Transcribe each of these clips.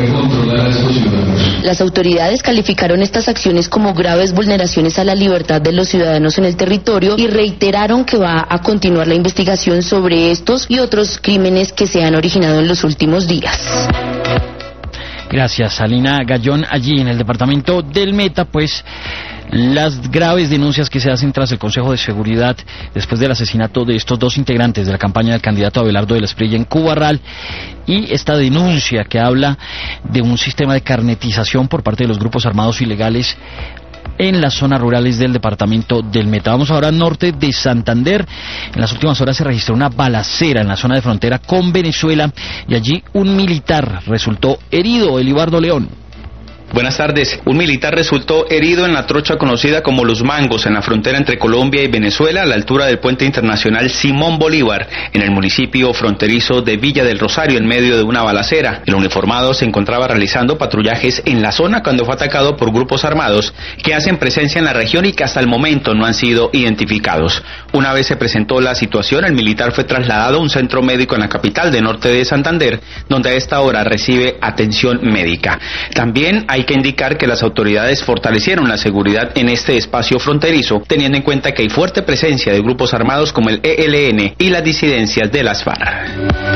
poder controlar a estos ciudadanos. Las autoridades calificaron estas acciones como graves vulneraciones a la libertad de los ciudadanos en el territorio y reiteraron que va a continuar la investigación sobre estos y otros crímenes que se han originado en los últimos días. Gracias, Alina Gallón. Allí en el departamento del Meta, pues las graves denuncias que se hacen tras el Consejo de Seguridad después del asesinato de estos dos integrantes de la campaña del candidato Abelardo de la Espriella en Cubarral, y esta denuncia que habla de un sistema de carnetización por parte de los grupos armados ilegales en las zonas rurales del departamento del Meta. Vamos ahora al norte de Santander. En las últimas horas se registró una balacera en la zona de frontera con Venezuela y allí un militar resultó herido. Elibardo León. Buenas tardes. Un militar resultó herido en la trocha conocida como Los Mangos, en la frontera entre Colombia y Venezuela, a la altura del puente internacional Simón Bolívar, en el municipio fronterizo de Villa del Rosario, en medio de una balacera. El uniformado se encontraba realizando patrullajes en la zona cuando fue atacado por grupos armados que hacen presencia en la región y que hasta el momento no han sido identificados. Una vez se presentó la situación, el militar fue trasladado a un centro médico en la capital del norte de Santander, donde a esta hora recibe atención médica. También hay que indicar que las autoridades fortalecieron la seguridad en este espacio fronterizo, teniendo en cuenta que hay fuerte presencia de grupos armados como el ELN y las disidencias de las FARC.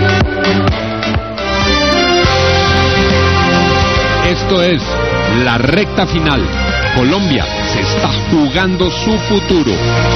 Esto es la recta final. Colombia se está jugando su futuro.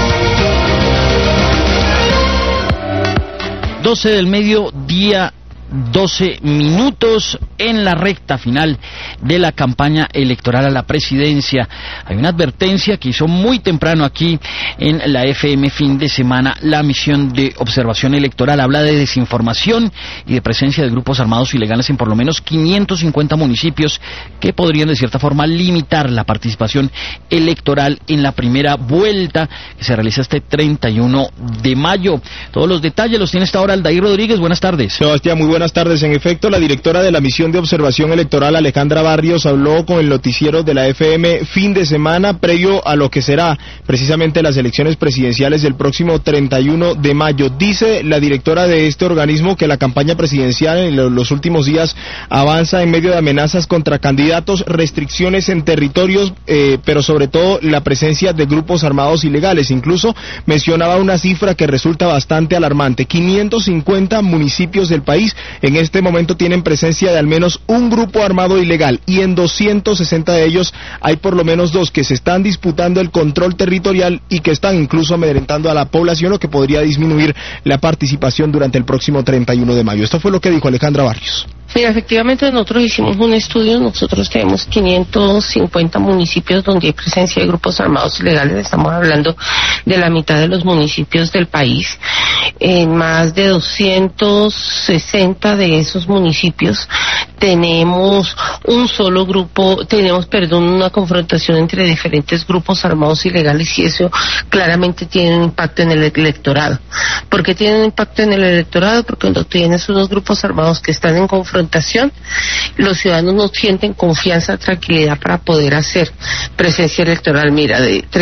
12 del mediodía, 12 minutos en la recta final de la campaña electoral a la presidencia. Hay una advertencia que hizo muy temprano aquí en la FM Fin de Semana la misión de observación electoral. Habla de desinformación y de presencia de grupos armados ilegales en por lo menos 550 municipios que podrían de cierta forma limitar la participación electoral en la primera vuelta que se realiza este 31 de mayo. Todos los detalles los tiene esta hora Aldair Rodríguez. Buenas tardes. Sebastián, muy buenas tardes. En efecto, la directora de la misión de observación electoral, Alejandra Barrios, habló con el noticiero de la FM Fin de Semana previo a lo que será precisamente las elecciones presidenciales del próximo 31 de mayo. Dice la directora de este organismo que la campaña presidencial en los últimos días avanza en medio de amenazas contra candidatos, restricciones en territorios, pero sobre todo la presencia de grupos armados ilegales. Incluso mencionaba una cifra que resulta bastante alarmante. 550 municipios del país en este momento tienen presencia de al menos un grupo armado ilegal y en 260 de ellos hay por lo menos dos que se están disputando el control territorial y que están incluso amedrentando a la población, lo que podría disminuir la participación durante el próximo 31 de mayo. Esto fue lo que dijo Alejandra Barrios. Mira, efectivamente nosotros hicimos un estudio, nosotros tenemos 550 municipios donde hay presencia de grupos armados ilegales, estamos hablando de la mitad de los municipios del país. En más de 260 de esos municipios tenemos una confrontación entre diferentes grupos armados ilegales y eso claramente tiene un impacto en el electorado. ¿Por qué tiene un impacto en el electorado? Porque cuando tienes unos grupos armados que están en confrontación, los ciudadanos no sienten confianza, tranquilidad para poder hacer presencia electoral. Mira, en el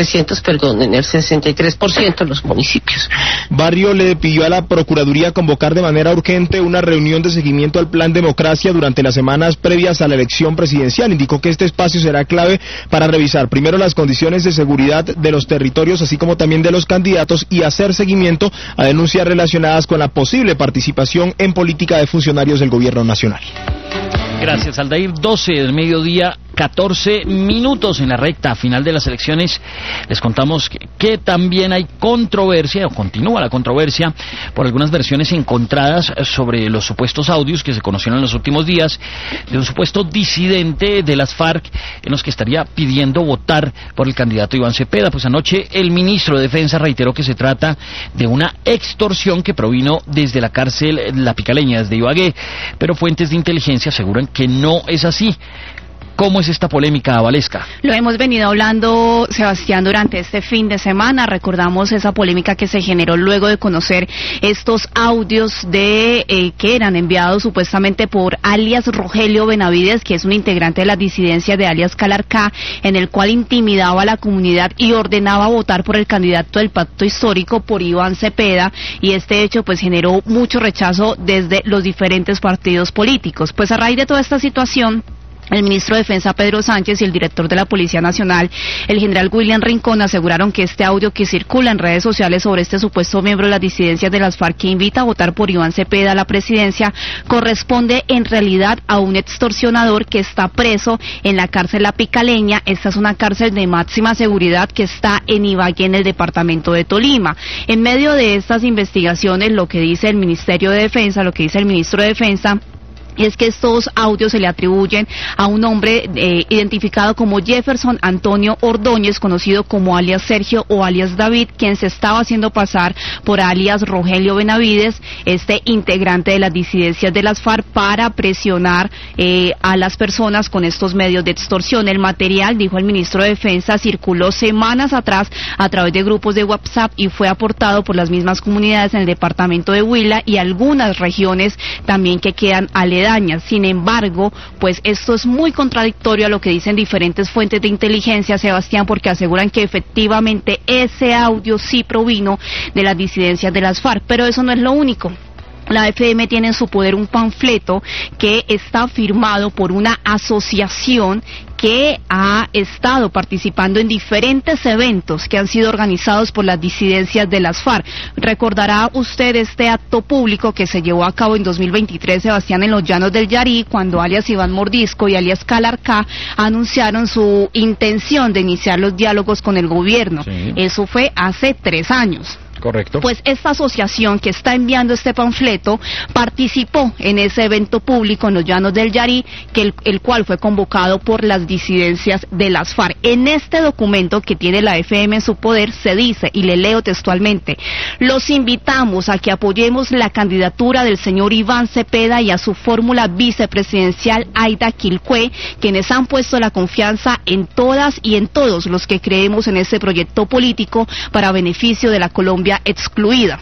63% de los municipios. Barrio le pidió a la Procuraduría convocar de manera urgente una reunión de seguimiento al Plan Democracia durante las semanas previas a la elección presidencial. Indicó que este espacio será clave para revisar primero las condiciones de seguridad de los territorios, así como también de los candidatos, y hacer seguimiento a denuncias relacionadas con la posible participación en política de funcionarios del gobierno nacional. Gracias, Aldair. 12 del mediodía, 14 minutos en la recta final de las elecciones. Les contamos que también hay controversia, o continúa la controversia, por algunas versiones encontradas sobre los supuestos audios que se conocieron en los últimos días de un supuesto disidente de las FARC en los que estaría pidiendo votar por el candidato Iván Cepeda. Pues anoche el ministro de Defensa reiteró que se trata de una extorsión que provino desde la cárcel La Picaleña, desde Ibagué, pero fuentes de inteligencia aseguran que no es así. ¿Cómo es esta polémica, Valesca? Lo hemos venido hablando, Sebastián, durante este fin de semana. Recordamos esa polémica que se generó luego de conocer estos audios que eran enviados supuestamente por alias Rogelio Benavides, que es un integrante de la disidencia de alias Calarcá, en el cual intimidaba a la comunidad y ordenaba votar por el candidato del pacto histórico, por Iván Cepeda, y este hecho pues generó mucho rechazo desde los diferentes partidos políticos. Pues a raíz de toda esta situación, el ministro de Defensa, Pedro Sánchez, y el director de la Policía Nacional, el general William Rincón, aseguraron que este audio que circula en redes sociales sobre este supuesto miembro de las disidencias de las FARC que invita a votar por Iván Cepeda a la presidencia corresponde en realidad a un extorsionador que está preso en la cárcel La Picaleña. Esta es una cárcel de máxima seguridad que está en Ibagué, en el departamento de Tolima. En medio de estas investigaciones, lo que dice el Ministerio de Defensa, lo que dice el ministro de Defensa, es que estos audios se le atribuyen a un hombre identificado como Jefferson Antonio Ordóñez, conocido como alias Sergio o alias David, quien se estaba haciendo pasar por alias Rogelio Benavides, este integrante de las disidencias de las FARC, para presionar a las personas con estos medios de extorsión. El material, dijo el ministro de Defensa, circuló semanas atrás a través de grupos de WhatsApp y fue aportado por las mismas comunidades en el departamento de Huila y algunas regiones también que quedan aledañas. Sin embargo, pues esto es muy contradictorio a lo que dicen diferentes fuentes de inteligencia, Sebastián, porque aseguran que efectivamente ese audio sí provino de las disidencias de las FARC, pero eso no es lo único. La FM tiene en su poder un panfleto que está firmado por una asociación que ha estado participando en diferentes eventos que han sido organizados por las disidencias de las FARC. Recordará usted este acto público que se llevó a cabo en 2023, Sebastián, en los Llanos del Yarí, cuando alias Iván Mordisco y alias Calarcá anunciaron su intención de iniciar los diálogos con el gobierno. Sí. Eso fue hace 3 años. Correcto. Pues esta asociación que está enviando este panfleto participó en ese evento público en los Llanos del Yarí, el cual fue convocado por las disidencias de las FARC. En este documento que tiene la FM en su poder se dice, y le leo textualmente: los invitamos a que apoyemos la candidatura del señor Iván Cepeda y a su fórmula vicepresidencial Aida Quilcue, quienes han puesto la confianza en todas y en todos los que creemos en este proyecto político para beneficio de la Colombia excluida.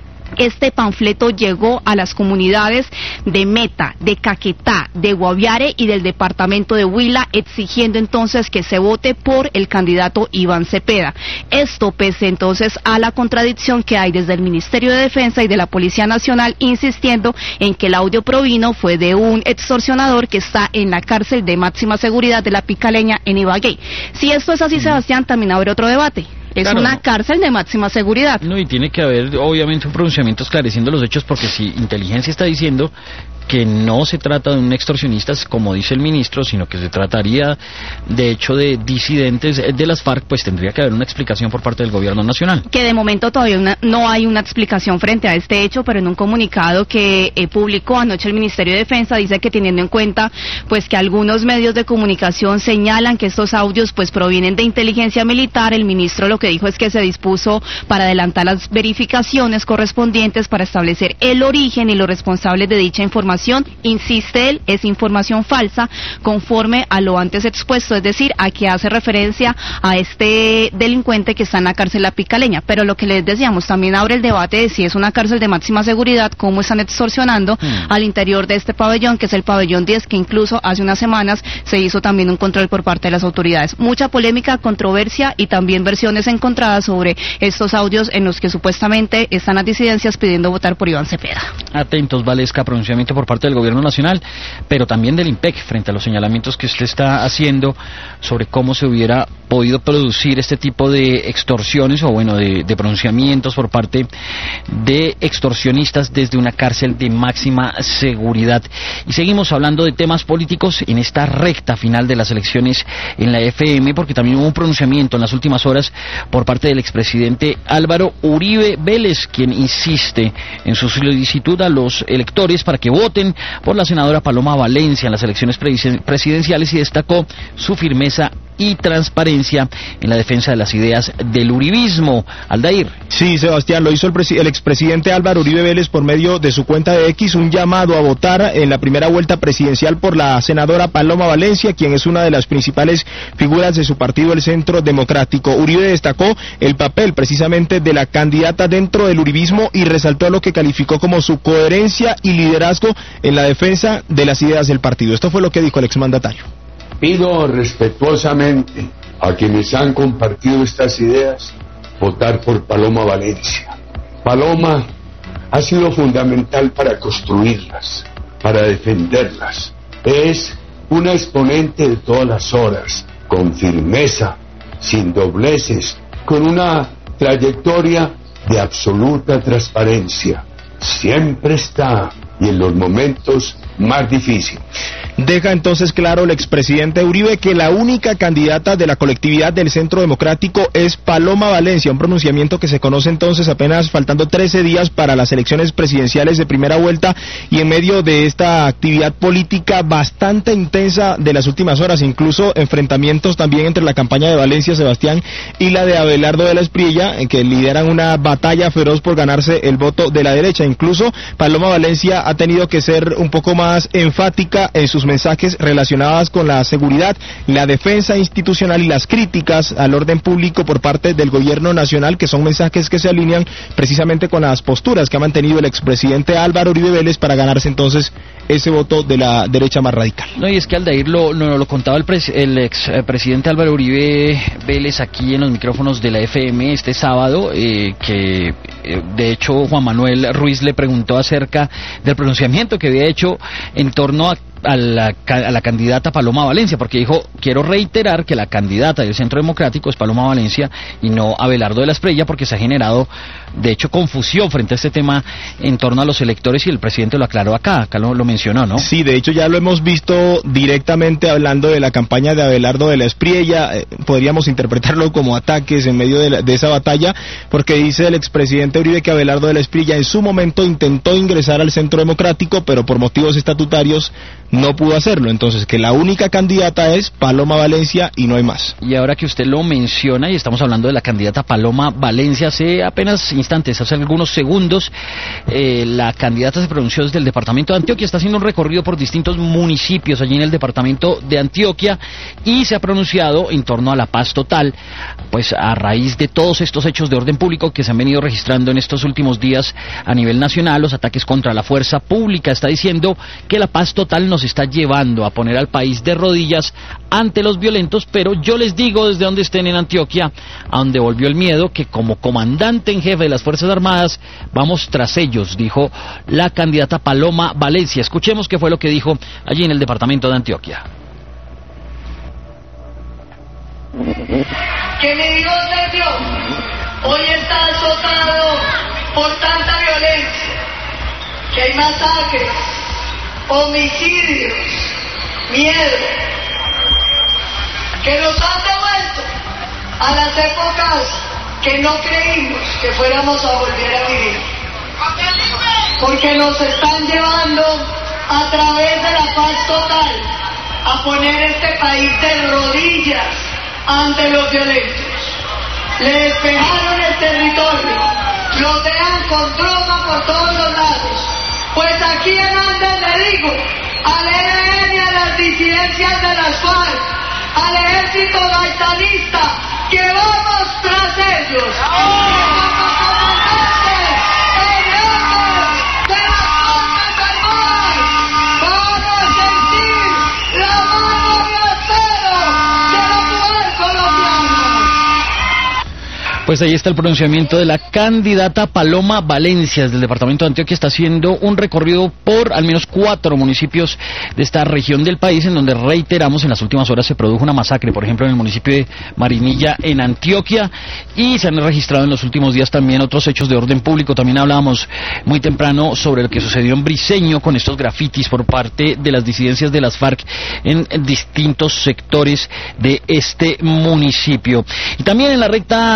Este panfleto llegó a las comunidades de Meta, de Caquetá, de Guaviare y del departamento de Huila, exigiendo entonces que se vote por el candidato Iván Cepeda. Esto pese entonces a la contradicción que hay desde el Ministerio de Defensa y de la Policía Nacional, insistiendo en que el audio provino fue de un extorsionador que está en la cárcel de máxima seguridad de La Picaleña en Ibagué. Si esto es así, Sebastián, también habrá otro debate. Es claro, una cárcel de máxima seguridad. No, y tiene que haber obviamente un pronunciamiento esclareciendo los hechos, porque si inteligencia está diciendo que no se trata de un extorsionista, como dice el ministro, sino que se trataría de hecho de disidentes de las FARC, pues tendría que haber una explicación por parte del gobierno nacional. Que de momento todavía no hay una explicación frente a este hecho, pero en un comunicado que publicó anoche el Ministerio de Defensa dice que, teniendo en cuenta pues que algunos medios de comunicación señalan que estos audios pues provienen de inteligencia militar, el ministro lo que dijo es que se dispuso para adelantar las verificaciones correspondientes para establecer el origen y los responsables de dicha información. Insiste él, es información falsa, conforme a lo antes expuesto, es decir, a que hace referencia a este delincuente que está en la cárcel La Picaleña. Pero lo que les decíamos, también abre el debate de si es una cárcel de máxima seguridad, cómo están extorsionando al interior de este pabellón, que es el pabellón 10, que incluso hace unas semanas se hizo también un control por parte de las autoridades. Mucha polémica, controversia y también versiones encontradas sobre estos audios en los que supuestamente están las disidencias pidiendo votar por Iván Cepeda. Atentos, Valesca, pronunciamiento por parte del gobierno nacional, pero también del IMPEC, frente a los señalamientos que usted está haciendo sobre cómo se hubiera podido producir este tipo de extorsiones, o bueno, de pronunciamientos por parte de extorsionistas desde una cárcel de máxima seguridad. Y seguimos hablando de temas políticos en esta recta final de las elecciones en la FM, porque también hubo un pronunciamiento en las últimas horas por parte del expresidente Álvaro Uribe Vélez, quien insiste en su solicitud a los electores para que voten por la senadora Paloma Valencia en las elecciones presidenciales, y destacó su firmeza y transparencia en la defensa de las ideas del uribismo. Aldair. Sí, Sebastián, lo hizo el expresidente Álvaro Uribe Vélez por medio de su cuenta de X, un llamado a votar en la primera vuelta presidencial por la senadora Paloma Valencia, quien es una de las principales figuras de su partido, el Centro Democrático. Uribe destacó el papel precisamente de la candidata dentro del uribismo y resaltó lo que calificó como su coherencia y liderazgo en la defensa de las ideas del partido. Esto fue lo que dijo el exmandatario. Pido respetuosamente a quienes han compartido estas ideas votar por Paloma Valencia. Paloma ha sido fundamental para construirlas, para defenderlas. Es una exponente de todas las horas, con firmeza, sin dobleces, con una trayectoria de absoluta transparencia. Siempre está, y en los momentos más difíciles. Deja entonces claro el expresidente Uribe que la única candidata de la colectividad del Centro Democrático es Paloma Valencia, un pronunciamiento que se conoce entonces apenas faltando 13 días para las elecciones presidenciales de primera vuelta y en medio de esta actividad política bastante intensa de las últimas horas, incluso enfrentamientos también entre la campaña de Valencia, Sebastián, y la de Abelardo de la Espriella, en que lideran una batalla feroz por ganarse el voto de la derecha. Incluso Paloma Valencia ha tenido que ser un poco más enfática en sus mensajes relacionados con la seguridad, la defensa institucional y las críticas al orden público por parte del gobierno nacional, que son mensajes que se alinean precisamente con las posturas que ha mantenido el expresidente Álvaro Uribe Vélez para ganarse entonces ese voto de la derecha más radical. No, y es que Aldair lo contaba el expresidente Álvaro Uribe Vélez aquí en los micrófonos de la FM este sábado, que de hecho Juan Manuel Ruiz le preguntó acerca del pronunciamiento que había hecho en torno a la candidata Paloma Valencia, porque dijo, quiero reiterar que la candidata del Centro Democrático es Paloma Valencia y no Abelardo de la Espriella, porque se ha generado, de hecho, confusión frente a este tema en torno a los electores y el presidente lo aclaró acá lo mencionó, ¿no? Sí, de hecho ya lo hemos visto directamente hablando de la campaña de Abelardo de la Espriella, podríamos interpretarlo como ataques en medio de esa batalla, porque dice el expresidente Uribe que Abelardo de la Espriella en su momento intentó ingresar al Centro Democrático, pero por motivos estatutarios no pudo hacerlo, entonces que la única candidata es Paloma Valencia y no hay más. Y ahora que usted lo menciona y estamos hablando de la candidata Paloma Valencia, hace apenas instantes, hace algunos segundos, la candidata se pronunció desde el departamento de Antioquia, está haciendo un recorrido por distintos municipios allí en el departamento de Antioquia y se ha pronunciado en torno a la paz total, pues a raíz de todos estos hechos de orden público que se han venido registrando en estos últimos días a nivel nacional, los ataques contra la fuerza pública. Está diciendo que la paz total nos está llevando a poner al país de rodillas ante los violentos, pero yo les digo desde donde estén en Antioquia, a donde volvió el miedo, que como comandante en jefe de las Fuerzas Armadas vamos tras ellos, dijo la candidata Paloma Valencia. Escuchemos qué fue lo que dijo allí en el departamento de Antioquia. Que mi Dios de Dios hoy está azotado por tanta violencia, que hay masacres, homicidios, miedo, que nos han devuelto a las épocas que no creímos que fuéramos a volver a vivir, porque nos están llevando a través de la paz total a poner este país de rodillas ante los violentos. Le despejaron el territorio, lo dejan con tropa por todos los lados. Pues aquí en Andes le digo al ELN y a las disidencias de las FARC, al ejército gaitanista, que vamos tras ellos. Pues ahí está el pronunciamiento de la candidata Paloma Valencia desde el departamento de Antioquia. Está haciendo un recorrido por al menos 4 municipios de esta región del país, en donde, reiteramos, en las últimas horas se produjo una masacre, por ejemplo en el municipio de Marinilla, en Antioquia, y se han registrado en los últimos días también otros hechos de orden público. También hablábamos muy temprano sobre lo que sucedió en Briceño con estos grafitis por parte de las disidencias de las FARC en distintos sectores de este municipio. Y también en la recta final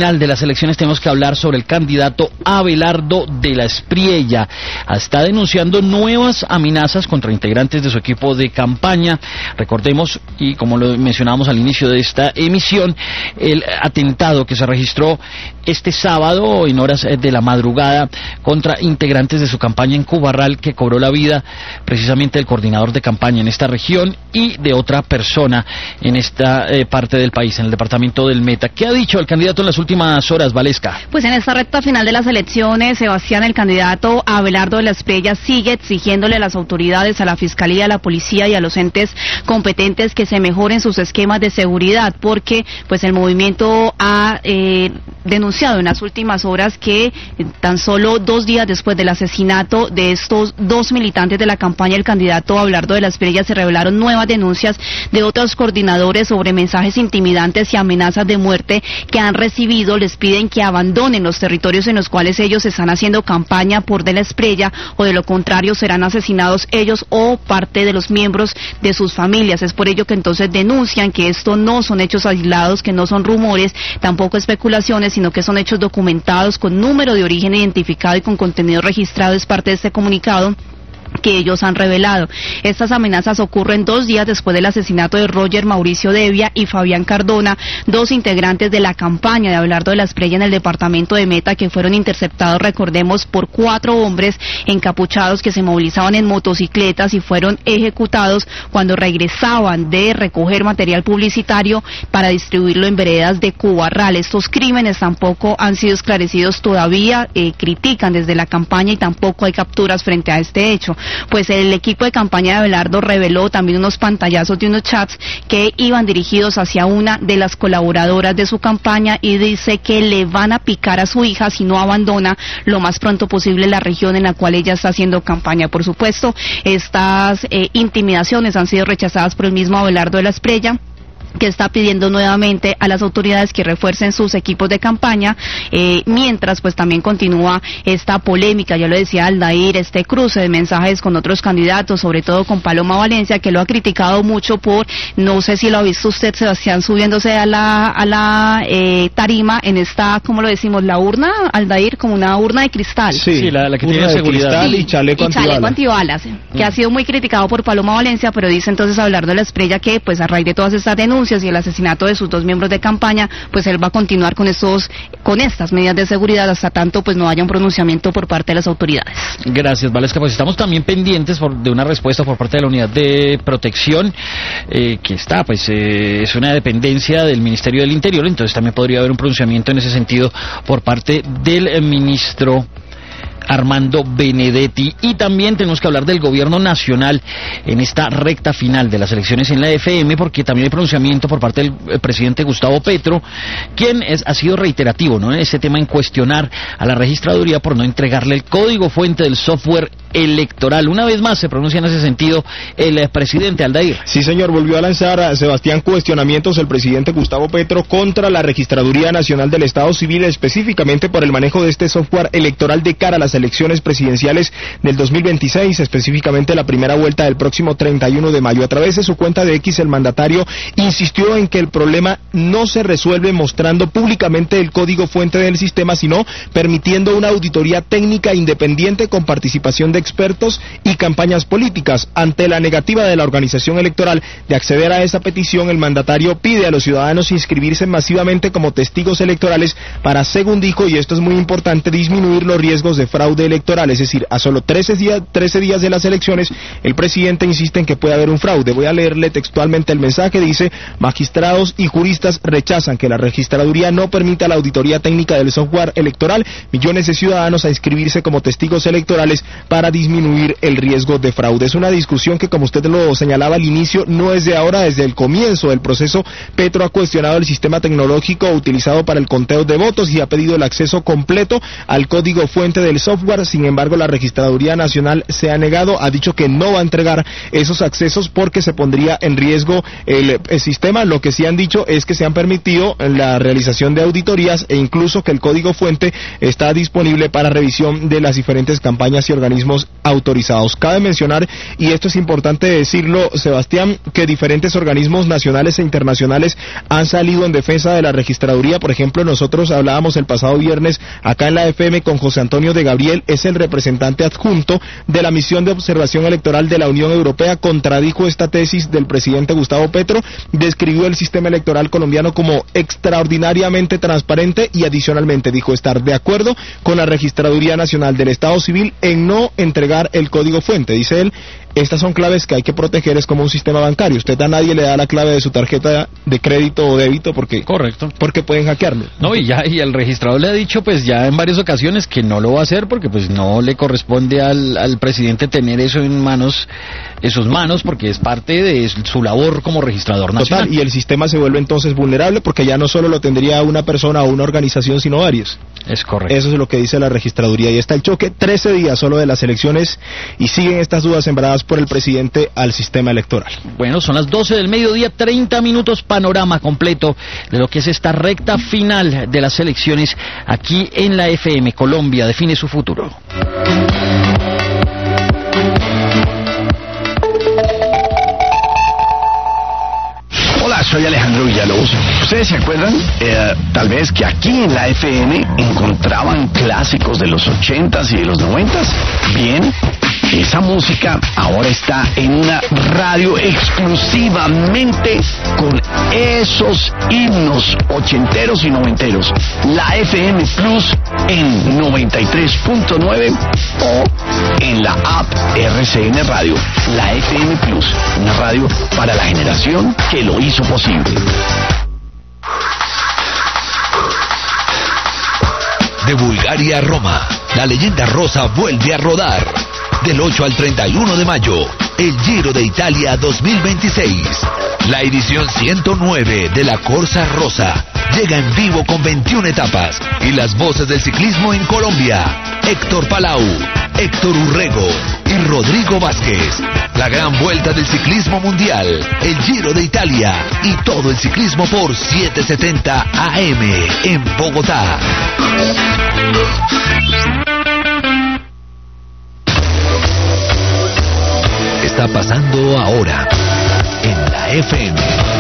final de las elecciones tenemos que hablar sobre el candidato Abelardo de la Espriella. Está denunciando nuevas amenazas contra integrantes de su equipo de campaña. Recordemos, y como lo mencionábamos al inicio de esta emisión, el atentado que se registró este sábado en horas de la madrugada contra integrantes de su campaña en Cubarral, que cobró la vida precisamente del coordinador de campaña en esta región y de otra persona en esta parte del país, en el departamento del Meta. ¿Qué ha dicho el candidato en las últimas horas, Valesca? Pues en esta recta final de las elecciones, Sebastián, el candidato Abelardo de la Espriella sigue exigiéndole a las autoridades, a la Fiscalía, a la Policía y a los entes competentes que se mejoren sus esquemas de seguridad, porque pues el movimiento ha denunciado en las últimas horas que tan solo 2 días después del asesinato de estos 2 militantes de la campaña del candidato Abelardo de la Espriella se revelaron nuevas denuncias de otros coordinadores sobre mensajes intimidantes y amenazas de muerte que han recibido. Les piden que abandonen los territorios en los cuales ellos están haciendo campaña por de la Espriella, o de lo contrario serán asesinados ellos o parte de los miembros de sus familias. Es por ello que entonces denuncian que esto no son hechos aislados, que no son rumores, tampoco especulaciones, sino que son hechos documentados con número de origen identificado y con contenido registrado. Es parte de este comunicado que ellos han revelado. Estas amenazas ocurren 2 días después del asesinato de Roger Mauricio Devia y Fabián Cardona, 2 integrantes de la campaña de Abelardo de la Espriella en el departamento de Meta, que fueron interceptados, recordemos, por 4 hombres encapuchados que se movilizaban en motocicletas y fueron ejecutados cuando regresaban de recoger material publicitario para distribuirlo en veredas de Cubarral. Estos crímenes tampoco han sido esclarecidos todavía, critican desde la campaña, y tampoco hay capturas frente a este hecho. Pues el equipo de campaña de Abelardo reveló también unos pantallazos de unos chats que iban dirigidos hacia una de las colaboradoras de su campaña, y dice que le van a picar a su hija si no abandona lo más pronto posible la región en la cual ella está haciendo campaña. Por supuesto, estas intimidaciones han sido rechazadas por el mismo Abelardo de la Espriella, que está pidiendo nuevamente a las autoridades que refuercen sus equipos de campaña, mientras pues también continúa esta polémica, ya lo decía Aldair, este cruce de mensajes con otros candidatos, sobre todo con Paloma Valencia, que lo ha criticado mucho por, no sé si lo ha visto usted, Sebastián, subiéndose a la tarima en esta, ¿cómo lo decimos? La urna, Aldair, como una urna de cristal. Sí, la que tiene seguridad. Y chaleco antibalas, que ha sido muy criticado por Paloma Valencia, pero dice entonces Abelardo de la Espriella que pues a raíz de todas estas denuncias y el asesinato de sus 2 miembros de campaña, pues él va a continuar con estas medidas de seguridad hasta tanto pues no haya un pronunciamiento por parte de las autoridades. Gracias, Valesca. Pues estamos también pendientes de una respuesta por parte de la Unidad de Protección, que está, pues es una dependencia del Ministerio del Interior, entonces también podría haber un pronunciamiento en ese sentido por parte del ministro Armando Benedetti. Y también tenemos que hablar del gobierno nacional en esta recta final de las elecciones en la FM, porque también hay pronunciamiento por parte del presidente Gustavo Petro, quien ha sido reiterativo, ¿no?, en este tema, en cuestionar a la registraduría por no entregarle el código fuente del software electoral. Una vez más se pronuncia en ese sentido el presidente. Aldair. Sí, señor, volvió a lanzar a Sebastián cuestionamientos el presidente Gustavo Petro contra la Registraduría Nacional del Estado Civil, específicamente por el manejo de este software electoral de cara a las elecciones presidenciales del 2026, específicamente la primera vuelta del próximo 31 de mayo. A través de su cuenta de X, el mandatario insistió en que el problema no se resuelve mostrando públicamente el código fuente del sistema, sino permitiendo una auditoría técnica independiente con participación de expertos y campañas políticas. Ante la negativa de la organización electoral de acceder a esa petición, el mandatario pide a los ciudadanos inscribirse masivamente como testigos electorales para, según dijo, y esto es muy importante, disminuir los riesgos de fraude electoral. Es decir, a solo 13 días de las elecciones, el presidente insiste en que puede haber un fraude. Voy a leerle textualmente el mensaje. Dice: magistrados y juristas rechazan que la registraduría no permita la auditoría técnica del software electoral. Millones de ciudadanos a inscribirse como testigos electorales para disminuir el riesgo de fraude. Es una discusión que, como usted lo señalaba al inicio, no es de ahora. Desde el comienzo del proceso, Petro ha cuestionado el sistema tecnológico utilizado para el conteo de votos y ha pedido el acceso completo al código fuente del software software. Sin embargo, la Registraduría Nacional se ha negado, ha dicho que no va a entregar esos accesos porque se pondría en riesgo el sistema. Lo que sí han dicho es que se han permitido la realización de auditorías e incluso que el código fuente está disponible para revisión de las diferentes campañas y organismos autorizados. Cabe mencionar, y esto es importante decirlo, Sebastián, que diferentes organismos nacionales e internacionales han salido en defensa de la registraduría. Por ejemplo, nosotros hablábamos el pasado viernes acá en la FM con José Antonio de Gabriel, es el representante adjunto de la misión de observación electoral de la Unión Europea, contradijo esta tesis del presidente Gustavo Petro, describió el sistema electoral colombiano como extraordinariamente transparente y adicionalmente dijo estar de acuerdo con la Registraduría Nacional del Estado Civil en no entregar el código fuente. Dice él, estas son claves que hay que proteger, es como un sistema bancario. Usted a nadie le da la clave de su tarjeta de crédito o débito porque... Correcto. Porque pueden hackearlo. No, y el registrador le ha dicho pues ya en varias ocasiones que no lo va a hacer porque pues no le corresponde al presidente tener eso en sus manos, porque es parte de su labor como registrador nacional. Total, y el sistema se vuelve entonces vulnerable porque ya no solo lo tendría una persona o una organización, sino varios. Es correcto. Eso es lo que dice la registraduría. Y está el choque, 13 días solo de las elecciones, y siguen estas dudas sembradas por el presidente al sistema electoral. Bueno, son las 12 del mediodía, 30 minutos, panorama completo de lo que es esta recta final de las elecciones aquí en la FM. Colombia define su futuro. Hola, soy Alejandro Villalobos. ¿Ustedes se acuerdan? Tal vez que aquí en la FM encontraban clásicos de los 80s y de los 90s. Bien, esa música ahora está en una radio exclusivamente con esos himnos ochenteros y noventeros. La FM Plus en 93.9 o en la app RCN Radio. La FM Plus, una radio para la generación que lo hizo posible. De Bulgaria a Roma, la leyenda rosa vuelve a rodar. Del 8 al 31 de mayo, el Giro de Italia 2026. La edición 109 de la Corsa Rosa llega en vivo con 21 etapas y las voces del ciclismo en Colombia. Héctor Palau, Héctor Urrego y Rodrigo Vázquez. La gran vuelta del ciclismo mundial, el Giro de Italia y todo el ciclismo por 770 AM en Bogotá. Está pasando ahora en la FM.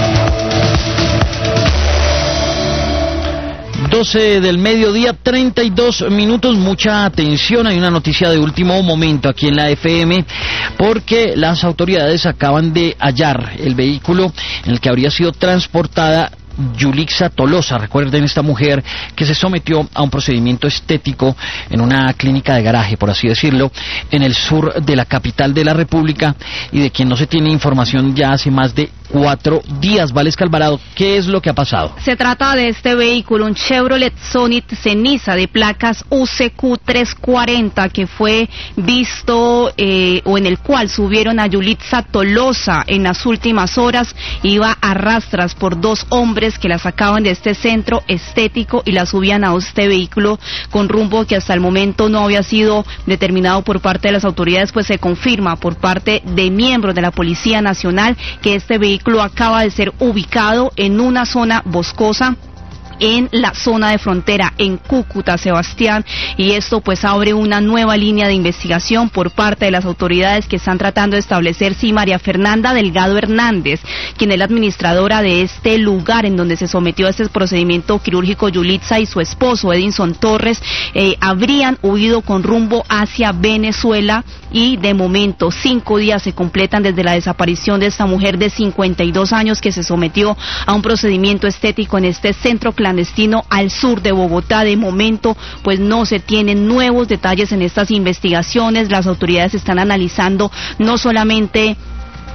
12 del mediodía, 32 minutos, mucha atención, hay una noticia de último momento aquí en la FM, porque las autoridades acaban de hallar el vehículo en el que habría sido transportada Yulixa Tolosa. Recuerden, esta mujer que se sometió a un procedimiento estético en una clínica de garaje, por así decirlo, en el sur de la capital de la República, y de quien no se tiene información ya hace más de 4 días. Vales Calvarado, ¿qué es lo que ha pasado? Se trata de este vehículo, un Chevrolet Sonit ceniza de placas UCQ 340, que fue visto o en el cual subieron a Yulixa Tolosa en las últimas horas. Iba a rastras por 2 hombres que la sacaban de este centro estético y la subían a este vehículo con rumbo que hasta el momento no había sido determinado por parte de las autoridades. Pues se confirma por parte de miembros de la Policía Nacional que este vehículo acaba de ser ubicado en una zona boscosa en la zona de frontera en Cúcuta, Sebastián, y esto pues abre una nueva línea de investigación por parte de las autoridades que están tratando de establecer si María Fernanda Delgado Hernández, quien es la administradora de este lugar en donde se sometió a este procedimiento quirúrgico Yulixa, y su esposo Edinson Torres habrían huido con rumbo hacia Venezuela, y de momento 5 días se completan desde la desaparición de esta mujer de 52 años que se sometió a un procedimiento estético en este centro clandestino al sur de Bogotá. De momento pues no se tienen nuevos detalles en estas investigaciones. Las autoridades están analizando no solamente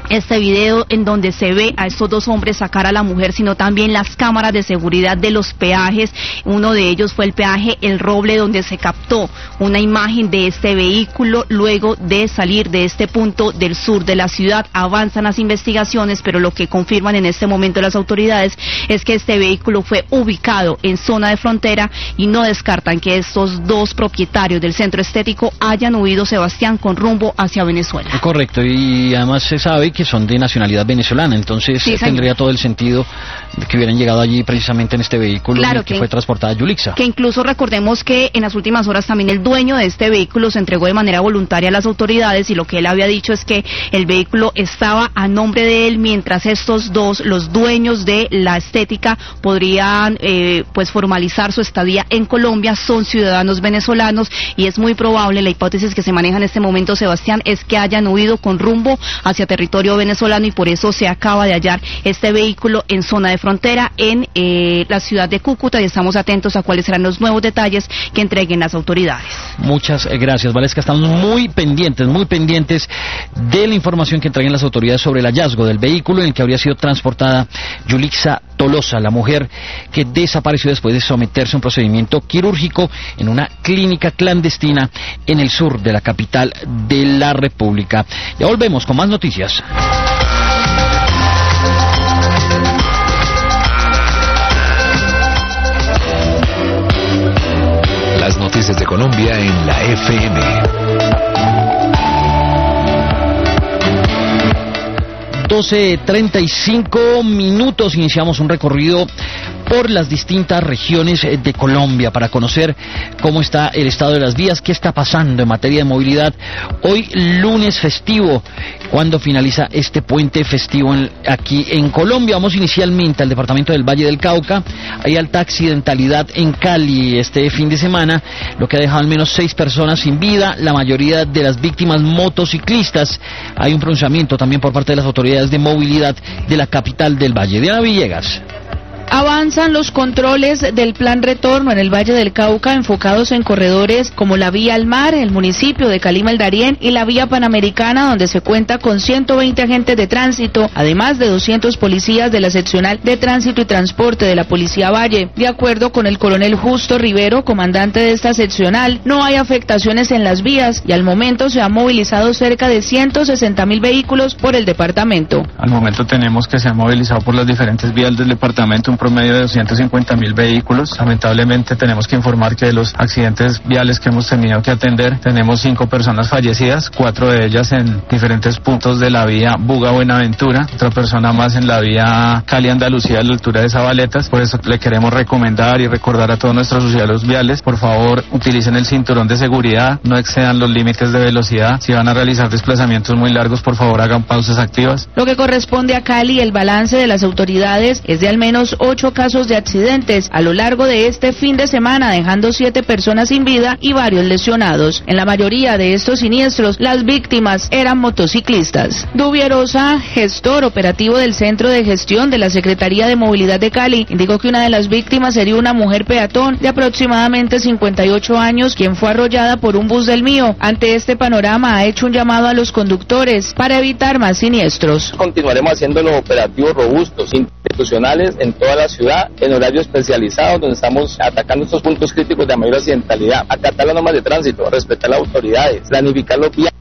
este video en donde se ve a estos dos hombres sacar a la mujer, sino también las cámaras de seguridad de los peajes. Uno de ellos fue el peaje El Roble, donde se captó una imagen de este vehículo luego de salir de este punto del sur de la ciudad. Avanzan las investigaciones, pero lo que confirman en este momento las autoridades es que este vehículo fue ubicado en zona de frontera y no descartan que estos dos propietarios del centro estético hayan huido, Sebastián, con rumbo hacia Venezuela. Correcto, y además se sabe que son de nacionalidad venezolana, entonces sí, tendría todo el sentido de que hubieran llegado allí precisamente en este vehículo, claro, que fue transportada a Yulixa. Que incluso recordemos que en las últimas horas también el dueño de este vehículo se entregó de manera voluntaria a las autoridades, y lo que él había dicho es que el vehículo estaba a nombre de él, mientras estos dos, los dueños de la estética, podrían pues formalizar su estadía en Colombia, son ciudadanos venezolanos, y es muy probable, la hipótesis que se maneja en este momento, Sebastián, es que hayan huido con rumbo hacia territorio venezolano, y por eso se acaba de hallar este vehículo en zona de frontera en la ciudad de Cúcuta, y estamos atentos a cuáles serán los nuevos detalles que entreguen las autoridades. Muchas gracias, Valesca. Estamos muy pendientes de la información que entreguen las autoridades sobre el hallazgo del vehículo en el que habría sido transportada Yulixa Tolosa, la mujer que desapareció después de someterse a un procedimiento quirúrgico en una clínica clandestina en el sur de la capital de la República. Ya volvemos con más noticias. Las noticias de Colombia en la FM. 12:35, iniciamos un recorrido por las distintas regiones de Colombia para conocer cómo está el estado de las vías, qué está pasando en materia de movilidad. Hoy lunes festivo, cuando finaliza este puente festivo aquí en Colombia. Vamos inicialmente al departamento del Valle del Cauca. Hay alta accidentalidad en Cali este fin de semana, lo que ha dejado al menos 6 personas sin vida, la mayoría de las víctimas motociclistas. Hay un pronunciamiento también por parte de las autoridades de movilidad de la capital del Valle. Diana Villegas. Avanzan los controles del plan retorno en el Valle del Cauca, enfocados en corredores como la vía al mar, el municipio de Calima el Darién, y la vía panamericana, donde se cuenta con 120 agentes de tránsito, además de 200 policías de la seccional de tránsito y transporte de la Policía Valle. De acuerdo con el coronel Justo Rivero, comandante de esta seccional, no hay afectaciones en las vías y al momento se han movilizado cerca de 160.000 vehículos por el departamento. Al momento tenemos que se han movilizado por las diferentes vías del departamento un promedio de 250.000 vehículos. Lamentablemente tenemos que informar que de los accidentes viales que hemos tenido que atender, tenemos 5 personas fallecidas, 4 de ellas en diferentes puntos de la vía Buga-Buenaventura, otra persona más en la vía Cali-Andalucía a la altura de Zabaletas. Por eso le queremos recomendar y recordar a todos nuestros usuarios viales, por favor utilicen el cinturón de seguridad, no excedan los límites de velocidad. Si van a realizar desplazamientos muy largos, por favor hagan pausas activas. Lo que corresponde a Cali, el balance de las autoridades es de al menos 8 casos de accidentes a lo largo de este fin de semana, dejando 7 personas sin vida y varios lesionados. En la mayoría de estos siniestros, las víctimas eran motociclistas. Dubierosa, gestor operativo del Centro de Gestión de la Secretaría de Movilidad de Cali, indicó que una de las víctimas sería una mujer peatón de aproximadamente 58 años, quien fue arrollada por un bus del Mío. Ante este panorama, ha hecho un llamado a los conductores para evitar más siniestros. Continuaremos haciendo los operativos robustos, institucionales en toda la ciudad, en horario especializado, donde estamos atacando estos puntos críticos de mayor accidentalidad, acatar las normas de tránsito, respetar las autoridades, planificar los viajes.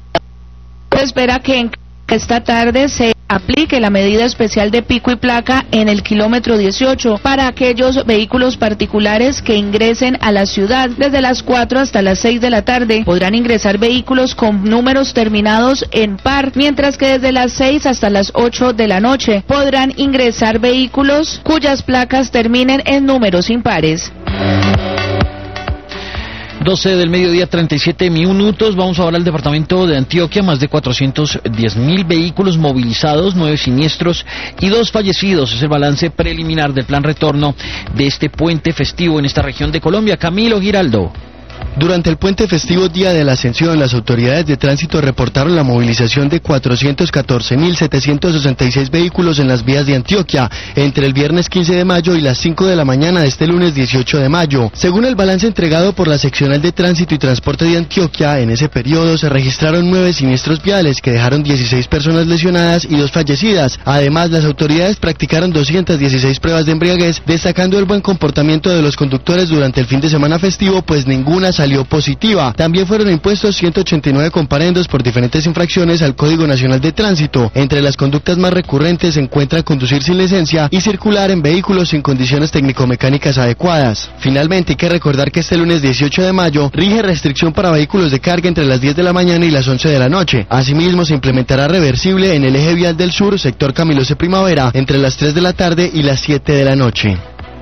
Se espera que esta tarde se aplique la medida especial de pico y placa en el kilómetro 18 para aquellos vehículos particulares que ingresen a la ciudad. Desde las 4 hasta las 6 de la tarde podrán ingresar vehículos con números terminados en par, mientras que desde las 6 hasta las 8 de la noche podrán ingresar vehículos cuyas placas terminen en números impares. 12 del mediodía, 37 minutos. Vamos ahora al departamento de Antioquia. Más de 410.000 vehículos movilizados, 9 siniestros y 2 fallecidos. Es el balance preliminar del plan retorno de este puente festivo en esta región de Colombia. Camilo Giraldo. Durante el puente festivo Día de la Ascensión, las autoridades de tránsito reportaron la movilización de 414.766 vehículos en las vías de Antioquia entre el viernes 15 de mayo y las 5 de la mañana de este lunes 18 de mayo. Según el balance entregado por la Seccional de Tránsito y Transporte de Antioquia, en ese periodo se registraron 9 siniestros viales que dejaron 16 personas lesionadas y 2 fallecidas. Además, las autoridades practicaron 216 pruebas de embriaguez, destacando el buen comportamiento de los conductores durante el fin de semana festivo, pues ninguna salió positiva. También fueron impuestos 189 comparendos por diferentes infracciones al Código Nacional de Tránsito. Entre las conductas más recurrentes se encuentran conducir sin licencia y circular en vehículos sin condiciones técnico-mecánicas adecuadas. Finalmente, hay que recordar que este lunes 18 de mayo rige restricción para vehículos de carga entre las 10 de la mañana y las 11 de la noche. Asimismo, se implementará reversible en el eje vial del sur, sector Camilo C. Primavera, entre las 3 de la tarde y las 7 de la noche.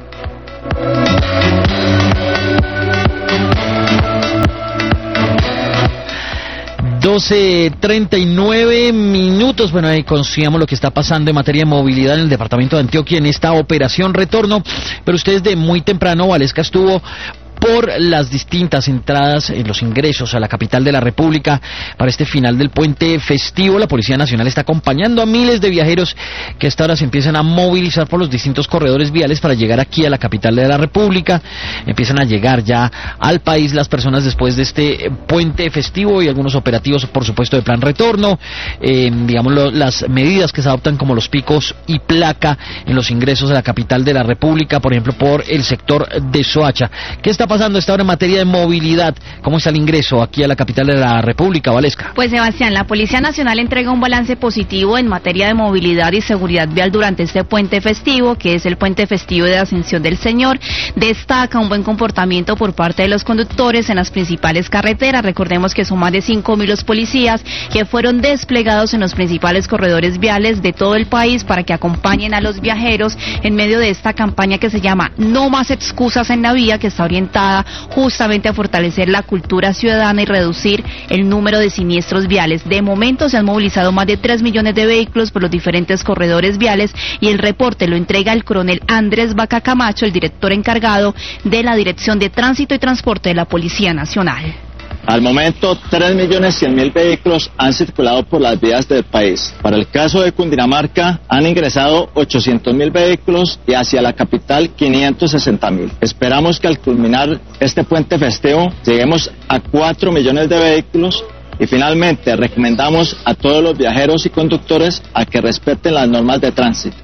12:39 minutos. Bueno, ahí conocíamos lo que está pasando en materia de movilidad en el departamento de Antioquia en esta operación retorno, pero ustedes de muy temprano, Valesca estuvo por las distintas entradas en los ingresos a la capital de la República para este final del puente festivo. La Policía Nacional está acompañando a miles de viajeros que a esta hora se empiezan a movilizar por los distintos corredores viales para llegar aquí a la capital de la República. Empiezan a llegar ya al país las personas después de este puente festivo y algunos operativos, por supuesto, de plan retorno. Digamos, las medidas que se adoptan como los picos y placa en los ingresos a la capital de la República, por ejemplo, por el sector de Soacha. ¿Qué está pasando esta hora en materia de movilidad? ¿Cómo está el ingreso aquí a la capital de la República, Valesca? Pues Sebastián, la Policía Nacional entrega un balance positivo en materia de movilidad y seguridad vial durante este puente festivo, que es el puente festivo de Ascensión del Señor. Destaca un buen comportamiento por parte de los conductores en las principales carreteras. Recordemos que son más de 5.000 los policías que fueron desplegados en los principales corredores viales de todo el país para que acompañen a los viajeros en medio de esta campaña que se llama No Más Excusas en la Vía, que está orientada justamente a fortalecer la cultura ciudadana y reducir el número de siniestros viales. De momento se han movilizado más de 3 millones de vehículos por los diferentes corredores viales y el reporte lo entrega el coronel Andrés Vaca Camacho, el director encargado de la Dirección de Tránsito y Transporte de la Policía Nacional. Al momento, 3.100.000 vehículos han circulado por las vías del país. Para el caso de Cundinamarca, han ingresado 800.000 vehículos y hacia la capital 560.000. Esperamos que al culminar este puente festivo lleguemos a 4 millones de vehículos. Y finalmente, recomendamos a todos los viajeros y conductores a que respeten las normas de tránsito.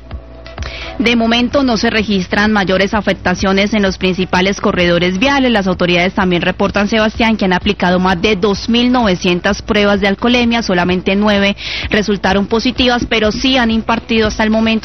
De momento no se registran mayores afectaciones en los principales corredores viales. Las autoridades también reportan, Sebastián, que han aplicado más de 2.900 pruebas de alcoholemia, solamente 9 resultaron positivas, pero sí han impartido hasta el momento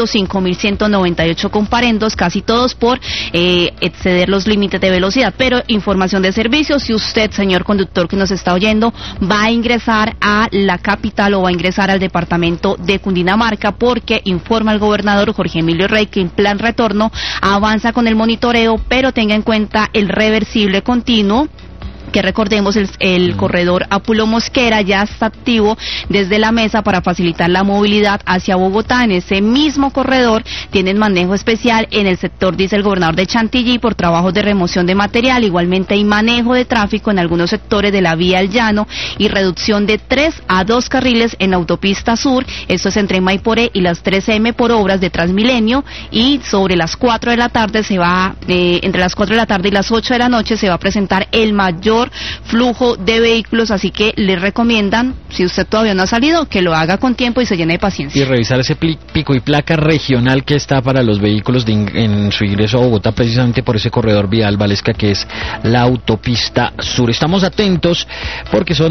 5.198 comparendos, casi todos por exceder los límites de velocidad. Pero información de servicio, si usted, señor conductor que nos está oyendo, va a ingresar a la capital o va a ingresar al departamento de Cundinamarca, porque informa el gobernador Jorge Emilio Rey que en plan retorno avanza con el monitoreo, pero tenga en cuenta el reversible continuo, que recordemos el corredor Apulo Mosquera ya está activo desde la mesa para facilitar la movilidad hacia Bogotá. En ese mismo corredor tienen manejo especial en el sector, dice el gobernador de Chantilly, por trabajos de remoción de material. Igualmente hay manejo de tráfico en algunos sectores de la vía al llano y reducción de 3 a 2 carriles en autopista sur. Esto es entre Maiporé y las 3M por obras de Transmilenio, y sobre las 4 de la tarde se va, entre las 4 de la tarde y las 8 de la noche se va a presentar el mayor flujo de vehículos, así que le recomiendan, si usted todavía no ha salido, que lo haga con tiempo y se llene de paciencia. Y revisar ese pico y placa regional que está para los vehículos en su ingreso a Bogotá, precisamente por ese corredor vial, Valesca, que es la autopista sur. Estamos atentos porque son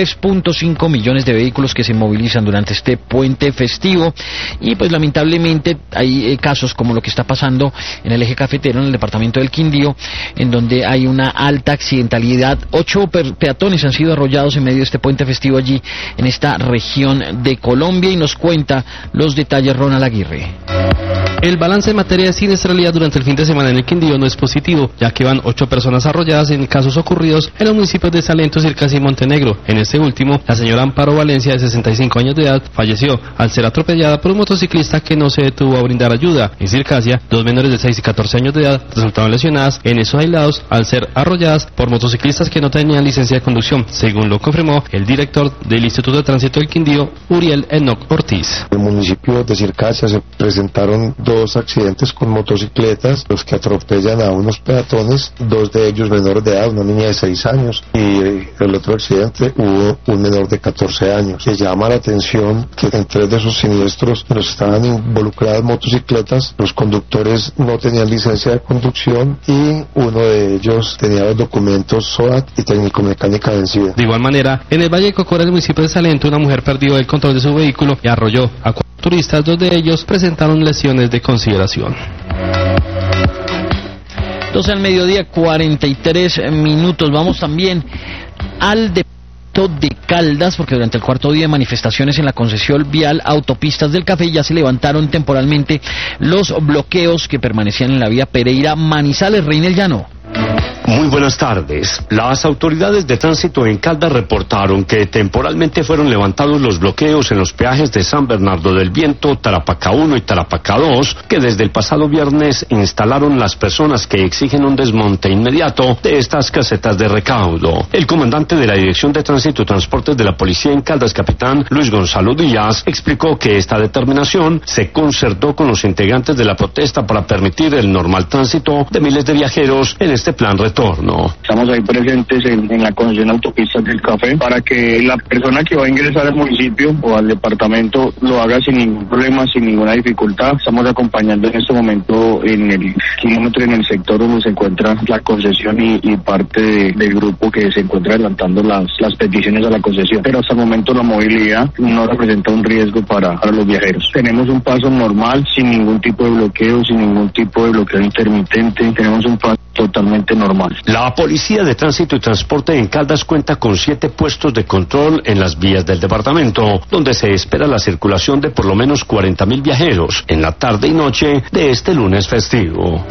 3.5 millones de vehículos que se movilizan durante este puente festivo, y pues lamentablemente hay casos como lo que está pasando en el eje cafetero, en el departamento del Quindío, en donde hay una alta accidentalidad. 8 peatones han sido arrollados en medio de este puente festivo allí en esta región de Colombia, y nos cuenta los detalles Ronald Aguirre. El balance en materia de siniestralidad durante el fin de semana en el Quindío no es positivo, ya que van 8 personas arrolladas en casos ocurridos en los municipios de Salento, Circasi y Montenegro. En este último, la señora Amparo Valencia, de 65 años de edad, falleció al ser atropellada por un motociclista que no se detuvo a brindar ayuda. En Circasia, 2 menores de 6 y 14 años de edad resultaron lesionadas en esos aislados al ser arrolladas por motociclistas que no tenían licencia de conducción, según lo confirmó el director del Instituto de Tránsito del Quindío, Uriel Enoc Ortiz. En el municipio de Circasia se presentaron 2 accidentes con motocicletas, los que atropellan a unos peatones, 2 de ellos menores de edad, una niña de 6 años, y el otro accidente hubo un menor de 14 años. Se llama la atención que en 3 de esos siniestros en los que estaban involucradas motocicletas, los conductores no tenían licencia de conducción y uno de ellos tenía los documentos SOAT y técnico-mecánica vencida. De igual manera, en el Valle de Cocora, del municipio de Salento, una mujer perdió el control de su vehículo y arrolló a 4 turistas. 2 de ellos presentaron lesiones de consideración. 12 al mediodía, 43 minutos. Vamos también al departamento de Caldas, porque durante el cuarto día de manifestaciones en la concesión vial Autopistas del Café ya se levantaron temporalmente los bloqueos que permanecían en la vía Pereira-Manizales. Reinel Llano. Muy buenas tardes. Las autoridades de tránsito en Caldas reportaron que temporalmente fueron levantados los bloqueos en los peajes de San Bernardo del Viento, Tarapacá 1 y Tarapacá 2, que desde el pasado viernes instalaron las personas que exigen un desmonte inmediato de estas casetas de recaudo. El comandante de la Dirección de Tránsito y Transportes de la Policía en Caldas, capitán Luis Gonzalo Díaz, explicó que esta determinación se concertó con los integrantes de la protesta para permitir el normal tránsito de miles de viajeros en este plan retorno. Estamos ahí presentes en la concesión Autopistas del Café para que la persona que va a ingresar al municipio o al departamento lo haga sin ningún problema, sin ninguna dificultad. Estamos acompañando en este momento en el kilómetro, en el sector donde se encuentra la concesión y parte del grupo que se encuentra adelantando las peticiones a la concesión. Pero hasta el momento la movilidad no representa un riesgo para los viajeros. Tenemos un paso normal, sin ningún tipo de bloqueo, sin ningún tipo de bloqueo intermitente. Tenemos un paso totalmente normal. La Policía de Tránsito y Transporte en Caldas cuenta con 7 puestos de control en las vías del departamento, donde se espera la circulación de por lo menos 40.000 viajeros en la tarde y noche de este lunes festivo.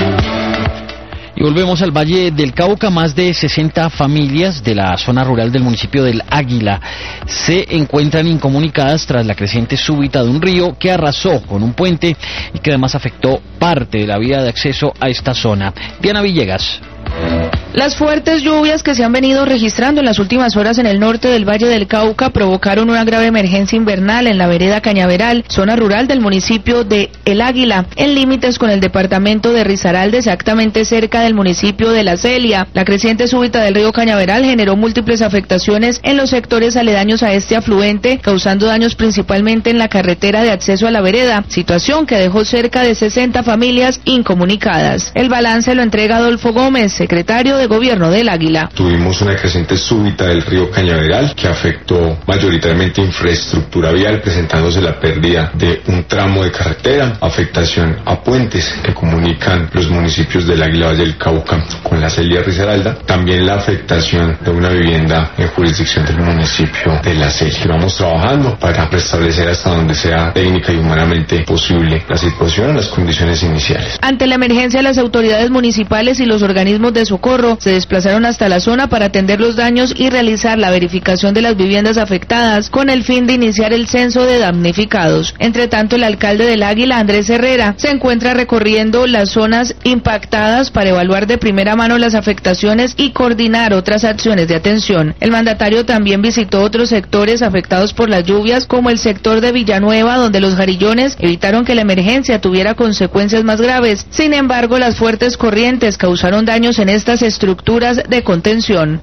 Y volvemos al Valle del Cauca. Más de 60 familias de la zona rural del municipio del Águila se encuentran incomunicadas tras la creciente súbita de un río que arrasó con un puente y que además afectó parte de la vía de acceso a esta zona. Diana Villegas. Las fuertes lluvias que se han venido registrando en las últimas horas en el norte del Valle del Cauca provocaron una grave emergencia invernal en la vereda Cañaveral, zona rural del municipio de El Águila, en límites con el departamento de Risaralda, exactamente cerca del municipio de La Celia. La creciente súbita del río Cañaveral generó múltiples afectaciones en los sectores aledaños a este afluente, causando daños principalmente en la carretera de acceso a la vereda, situación que dejó cerca de 60 familias incomunicadas. El balance lo entrega Adolfo Gómez, secretario de Gobierno del Águila. Tuvimos una creciente súbita del río Cañaveral que afectó mayoritariamente infraestructura vial, presentándose la pérdida de un tramo de carretera, afectación a puentes que comunican los municipios del Águila, Valle del Cauca con La Celia y Risaralda, también la afectación de una vivienda en jurisdicción del municipio de La Celia. Vamos trabajando para restablecer hasta donde sea técnica y humanamente posible la situación en las condiciones iniciales. Ante la emergencia, las autoridades municipales y los organismos de socorro se desplazaron hasta la zona para atender los daños y realizar la verificación de las viviendas afectadas con el fin de iniciar el censo de damnificados. Entre tanto, el alcalde del Águila, Andrés Herrera, se encuentra recorriendo las zonas impactadas para evaluar de primera mano las afectaciones y coordinar otras acciones de atención. El mandatario también visitó otros sectores afectados por las lluvias, como el sector de Villanueva, donde los jarillones evitaron que la emergencia tuviera consecuencias más graves. Sin embargo, las fuertes corrientes causaron daños en estas estructuras de contención.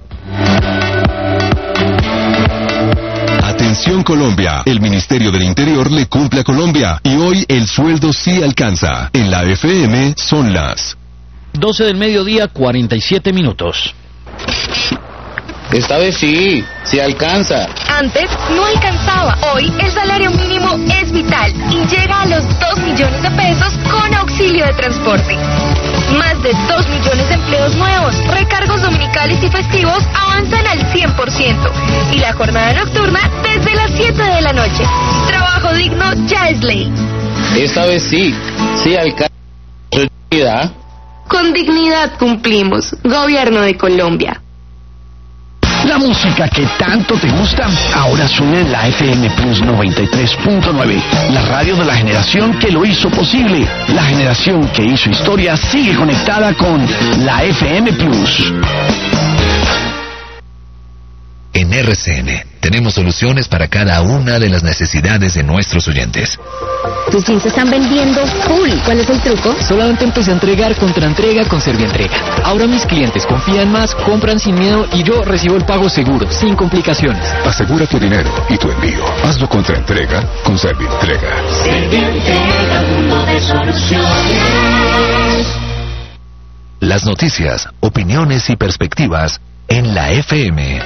Atención Colombia, el Ministerio del Interior le cumple a Colombia y hoy el sueldo sí alcanza. En la FM son las 12 del mediodía, 47 minutos. Esta vez sí alcanza. Antes no alcanzaba. Hoy el salario mínimo es vital y llega a los 2 millones de pesos con auxilio de transporte. Más de 2 millones de empleos nuevos, recargos dominicales y festivos avanzan al 100%. Y la jornada nocturna desde las 7 de la noche. Trabajo digno ya es ley. Esta vez sí alcanza. Con dignidad cumplimos. Gobierno de Colombia. La música que tanto te gusta ahora suena en la FM Plus 93.9, la radio de la generación que lo hizo posible. La generación que hizo historia sigue conectada con la FM Plus. En RCN tenemos soluciones para cada una de las necesidades de nuestros oyentes. Tus jeans se están vendiendo full. ¿Cuál es el truco? Solamente empecé a entregar Contraentrega con Servientrega. Ahora mis clientes confían más, compran sin miedo y yo recibo el pago seguro, sin complicaciones. Asegura tu dinero y tu envío. Hazlo Contraentrega con Servientrega. Servientrega, mundo de soluciones. Las noticias, opiniones y perspectivas en la FM.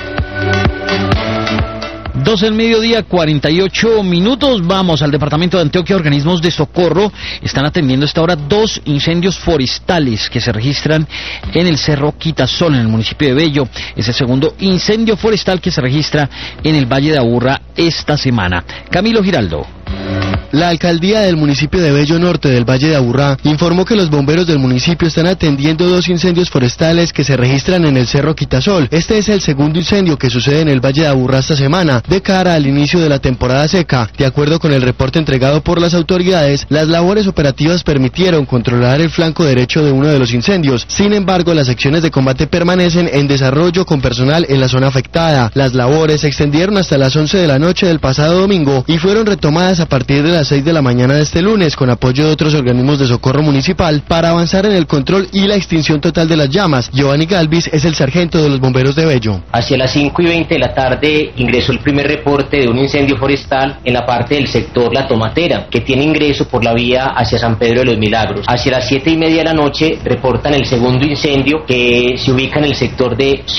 12 del mediodía, 48 minutos. Vamos al departamento de Antioquia. Organismos de socorro están atendiendo a esta hora 2 incendios forestales que se registran en el Cerro Quitasol, en el municipio de Bello. Es el segundo incendio forestal que se registra en el Valle de Aburrá esta semana. Camilo Giraldo. La alcaldía del municipio de Bello Norte del Valle de Aburrá informó que los bomberos del municipio están atendiendo 2 incendios forestales que se registran en el Cerro Quitasol. Este es el segundo incendio que sucede en el Valle de Aburrá esta semana, de cara al inicio de la temporada seca. De acuerdo con el reporte entregado por las autoridades, las labores operativas permitieron controlar el flanco derecho de uno de los incendios. Sin embargo, las acciones de combate permanecen en desarrollo con personal en la zona afectada. Las labores se extendieron hasta las 11 de la noche del pasado domingo y fueron retomadas a partir de las 6 de la mañana de este lunes con apoyo de otros organismos de socorro municipal para avanzar en el control y la extinción total de las llamas. Giovanni Galvis es el sargento de los bomberos de Bello. Hacia las 5:20 de la tarde ingresó el primer reporte de un incendio forestal en la parte del sector La Tomatera, que tiene ingreso por la vía hacia San Pedro de los Milagros. Hacia las 7:30 de la noche reportan el segundo incendio que se ubica en el sector de